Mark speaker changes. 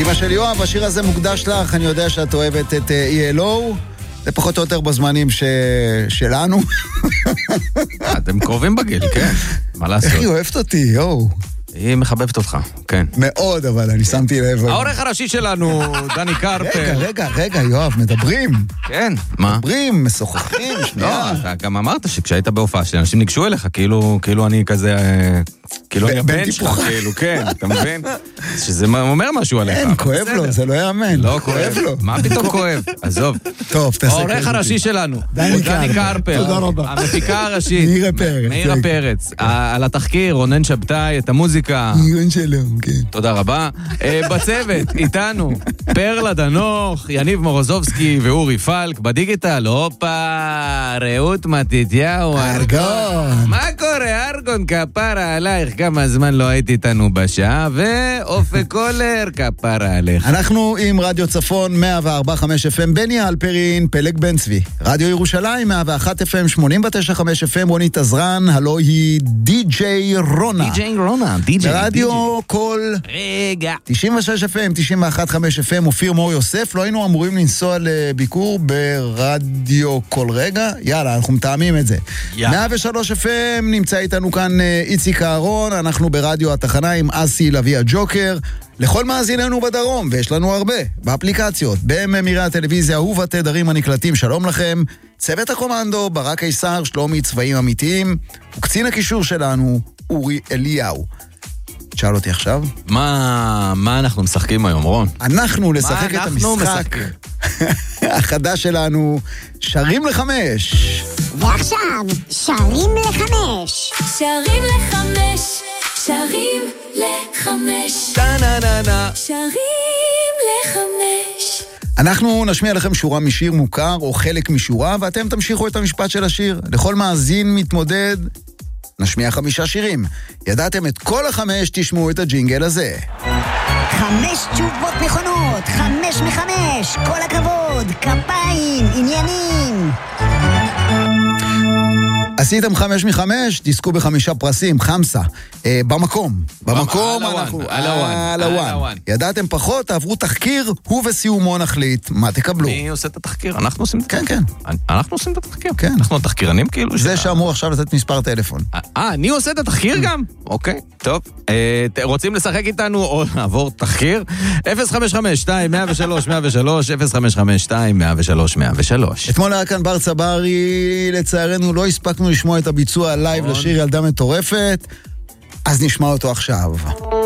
Speaker 1: אמא של יואב, השיר הזה מוקדש לך, אני יודע שאת אוהבת את ELO, זה פחות או יותר בזמנים שלנו.
Speaker 2: אתם קרובים בגיל, כן, מה לעשות?
Speaker 1: איך היא אוהבת אותי, יואו.
Speaker 2: היא מחבבת אותך, כן.
Speaker 1: מאוד, אבל אני שמתי לב.
Speaker 2: העורך הראשי שלנו, דני קרפל.
Speaker 1: רגע, יואב, מדברים.
Speaker 2: כן, מה?
Speaker 1: מדברים, משוחחים, שנייה.
Speaker 2: לא, אתה גם אמרת שכשהיית בהופעה שלי, אנשים ניגשו אליך, כאילו אני כזה, כאילו אני הבן שלך, כאילו, כן, אתה מבין? שזה אומר משהו עליך.
Speaker 1: אין, כואב לו, זה לא יאמן.
Speaker 2: לא כואב לו. מה פתאום כואב? עזוב.
Speaker 1: טוב, תעשה.
Speaker 2: העורך הראשי שלנו, דני קרפל.
Speaker 1: תודה רבה.
Speaker 2: המפיקה הראשית. מאירה פרץ. על התחקיר, רונן שבתאי, את המוזיקה.
Speaker 1: יון שלום, כן.
Speaker 2: תודה רבה. בצוות, איתנו, פרלה דנוך, יניב מורוזובסקי ואורי פלק, בדיגיטל, הופה, רעות מתתיהו,
Speaker 1: ארגון.
Speaker 2: מה קורה, ארגון, כפרה עלייך, כמה זמן לא הייתי איתנו בשעה, ואופק קולר, כפרה עליך.
Speaker 1: אנחנו עם רדיו צפון 104.5 FM, בני אלפרין, פלג בן צבי. רדיו ירושלים 101 FM, 89.5 FM, רונית עזרן, הלוא היא די.ג'יי רונה.
Speaker 2: די.ג'יי רונה,
Speaker 1: ברדיו כל
Speaker 2: רגע
Speaker 1: 96 FM, 91.5 FM, אופיר מור יוסף. לא היינו אמורים לנסוע לביקור ברדיו כל רגע, יאללה, אנחנו מתאמים את זה. 103 FM, נמצא איתנו כאן איציק אהרון, אנחנו ברדיו התחנה עם אסי לוי הג'וקר. לכל מאזיננו בדרום, ויש לנו הרבה, באפליקציות, בממירי הטלוויזיה ובתדרים הנקלטים, שלום לכם. צוות הקומנדו, ברק קיסר, שלומי צבעים אמיתיים, וקצין הקישור שלנו, אורי אליהו. תשאל אותי עכשיו.
Speaker 2: מה אנחנו משחקים היום, רון?
Speaker 1: אנחנו נשחק את המשחק החדש שלנו, שרים לחמש.
Speaker 3: ועכשיו, שרים לחמש.
Speaker 4: שרים לחמש, שרים לחמש.
Speaker 2: טה-נה-נה-נה.
Speaker 4: שרים לחמש.
Speaker 1: אנחנו נשמיע לכם שורה משיר מוכר או חלק משורה, ואתם תמשיכו את המשפט של השיר. לכל מאזין מתמודד נשמיע 5 שירים. ידעתם את כל 5, תשמעו את הג'ינגל הזה.
Speaker 3: 5 תשובות נכונות, 5 מ5, כל הכבוד, כפיים, עניינים.
Speaker 1: עשיתם 5 מ5, תזכו ב5 פרסים, חמסה. במקום אנחנו על הוואן. ידעתם פחות, תעברו תחקיר, ובסיומו נחליט מה תקבלו.
Speaker 2: מי עושה את התחקיר? אנחנו עושים את התחקיר.
Speaker 1: כן.
Speaker 2: אנחנו עושים את התחקיר?
Speaker 1: כן.
Speaker 2: אנחנו התחקירנים כאילו?
Speaker 1: זה שאמור עכשיו לתת מספר טלפון.
Speaker 2: אני עושה את התחקיר גם? אוקיי, טוב. רוצים לשחק איתנו או לעבור תחקיר? 055-2-103-103, 055-2-103-103.
Speaker 1: אתמול היה כאן בר צברי, לצערנו לא הספקנו לשמוע את הביצוע הלייב לשיר ילדה מטורפת, אז נשמע אותו עכשיו.